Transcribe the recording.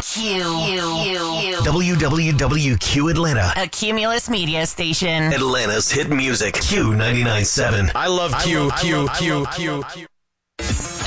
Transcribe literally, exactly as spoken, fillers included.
Q. Q. Q. W W W Q Atlanta. A Cumulus media station. Atlanta's hit music. Q ninety-nine point seven. I love Q, I love, Q, I love, Q, I love, Q, Q.